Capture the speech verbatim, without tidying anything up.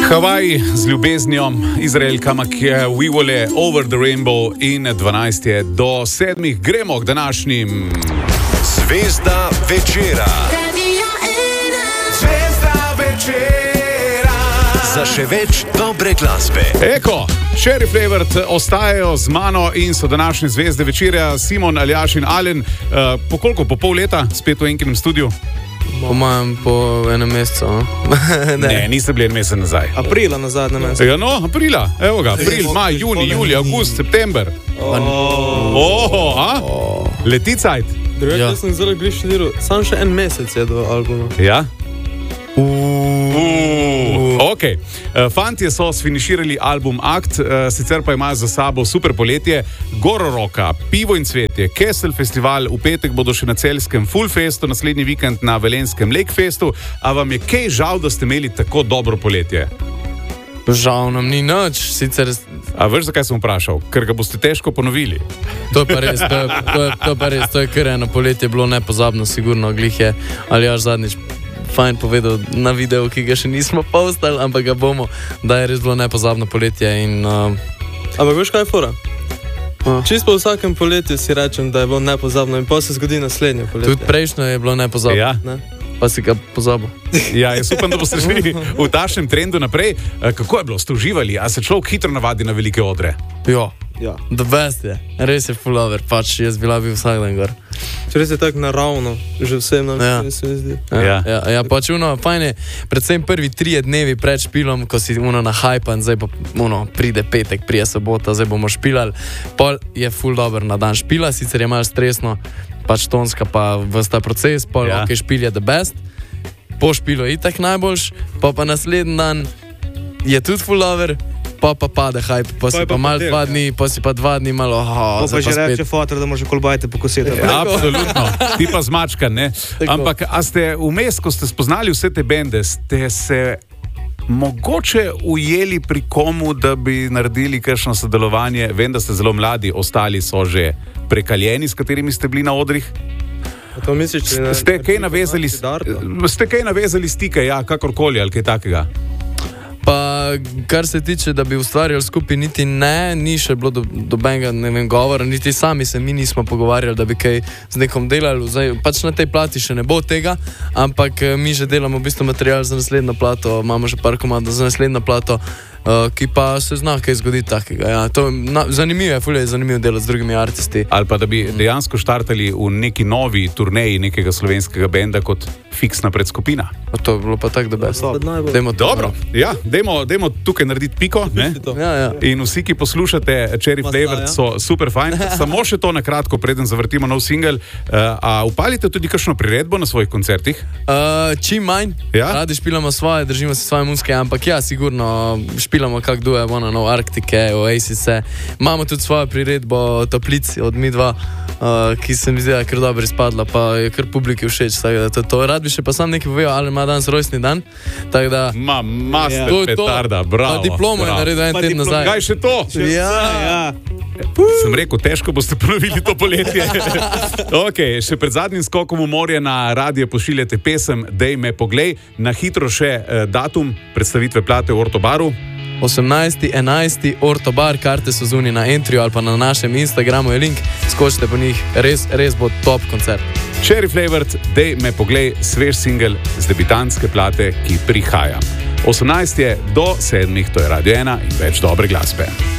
Havaj z ljubeznijo, Izraelka Makijevole, Over the Rainbow in dvanajst je do sedmih. Gremo k današnjim. Zvezda večera. Zvezda večera. Za še več dobre glasbe. Eko, Cherry Flavored ostajajo z mano in so današnje zvezde večera. Simon, Aljaš in Alen, uh, po koliko? Po pol leta spet v enkinem studiu? Po mojem, po enem mesecu. No? ne. ne, niste bili en mesec nazaj. Aprila nazaj, ne mesec. Ja, no, aprila. Evo ga, april, maj, juni, julij, avgust, september. Oho, a? Leti cajt. Drugače, ja. Sem zelo bliž študiral. Sam še en mesec je do albuma. Ja? Uh, ok. Uh, fantje so sfiniširali album Akt, uh, sicer pa imajo za sabo super poletje, Gororoka, Pivo in cvetje, Kesel festival, v petek bodo še na Celjskem Full Festu, naslednji vikend na Velenskem Lake Festu. A vam je kaj žal, da ste imeli tako dobro poletje? Žal nam ni nič, sicer... A veš, zakaj sem vprašal? Ker ga boste težko ponovili. To je pa res, to je, to je, to je pa res, to je kar eno poletje bilo nepozabno, sigurno, glih je, ali až zadnjič fajn povedal na videu, ki ga še nismo postali, ampak ga bomo, da je res bilo nepozabno poletje in... Uh... Ampak veš, kaj je fora? Uh. Čisto po vsakem poletju si rečem, da je bilo nepozabno in pa se zgodi naslednje poletje. Tudi prejšnjo je bilo nepozabno. Ja. Ne? Pa si ga pozabil. Ja, jaz upam, da boste šli v tašnem trendu naprej. Kako je bilo? Ste uživali? A se človek hitro navadi na velike odre? Jo. Ja. The best je. Res je full over. Pač jaz bila bi vsak dan gor. Res je tako naravno, že vsem nam ja. Se mi zdi. Ja, ja. ja, ja pač uno, fajn je, predvsem prvi trije dnevi pred špilom, ko si uno na hajpan, zdaj pa uno, pride petek, prije sobota, zdaj bomo špilali. Pol je full dober na dan špila, sicer je malo stresno, pač tonska pa vs ta proces, pol ja. Ok, špil je the best, po špilu je itak najboljš, pa pa naslednji dan je tudi full over, pa pa pade hype, pa si pa, pa mal dva dni, pa si pa dva dni malo, oh, pa že reče fotor, da može kolbajte pokositi. Ja, absolutno, ti pa zmačkan, ne? Ampak, a ste vmes, ko ste spoznali vse te bende, ste se mogoče ujeli pri komu, da bi naredili kakšno sodelovanje? Vem, da ste zelo mladi, ostali so že prekaljeni, s katerimi ste bili na odrih. To misliš, ne, ste kaj navezali, ste kaj navezali stike, ja, kakorkoli, ali kaj takega? Pa, kar se tiče, da bi ustvarjali skupaj, niti ne, ni še bilo do, do benga, ne vem, govora, niti sami se mi nismo pogovarjali, da bi kaj z nekom delali. Zdaj, pač na tej plati še ne bo tega, ampak mi že delamo v bistvu material za naslednjo plato, imamo že par komandov za naslednjo plato, uh, ki pa se zna kaj zgoditi takega. Ja, to, na, zanimivo je, fulje je zanimivo delati z drugimi artisti. Ali pa da bi dejansko štartali v neki novi turneji nekega slovenskega benda kot fiksna predskupina. To je bilo pa tako, da best. Dobro, ja. Dajmo, dajmo tukaj narediti piko, ne? Ja, ja. In vsi, ki poslušate Cherry Flavored, so super fajn. Samo še to na kratko, preden zavrtimo nov singel. Uh, a upalite tudi kakšno priredbo na svojih koncertih? Uh, čim manj. Ja? Radi špilamo svoje, držimo se svoje muske, ampak ja, sigurno špilamo kak duje, ono, no, Arktike, Oasise. Imamo tudi svojo priredbo Toplici od mi dva, uh, ki se mi zdi, da je kar dobro izpadla, pa je kar publiki všeč. Tako da to, to. Rad bi še pa sam nekaj povedal, ali ima danes rojstni dan. Tak da, ma, master yeah. petarda, bravo. Pa diplomo je naredil en teden nazaj. Kaj še to? Ja, ja. Sem rekel, težko boste ponovili to poletje. Ok, še pred zadnjim skokom v morje na radio pošiljate pesem Dej me poglej. Na hitro še eh, datum predstavitve plate v Ortobaru. osemnajsti enajsti Ortobar, karte so zunaj na Entryju ali pa na našem Instagramu je link, skočite po njih, res, res bo top koncert. Cherry Flavored, Dej me poglej, svež singel z debitantske plate, ki prihaja. osemnajst je do sedmih, to je Radio ena in več dobre glasbe.